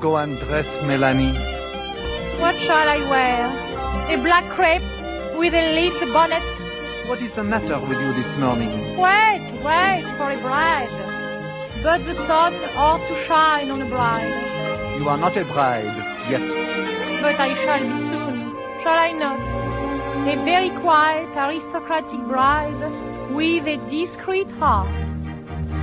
go and dress, Melanie? What shall I wear? A black crepe with a little bonnet? What is the matter with you this morning? Wait for a bride. But the sun ought to shine on a bride. You are not a bride yet. But I shall be soon, shall I not? A very quiet, aristocratic bride with a discreet heart.